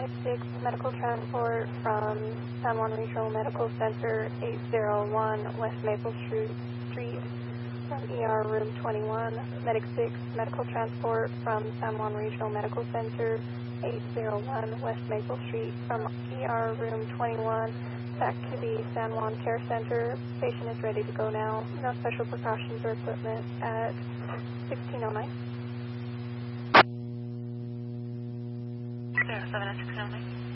Medic 6, medical transport from San Juan Regional Medical Center, 801 West Maple Street, from ER Room 21. Medic 6, medical transport from San Juan Regional Medical Center, 801 West Maple Street, from ER Room 21 back to the San Juan Care Center. Patient is ready to go now. No special precautions or equipment at 1609. 07 at 1609.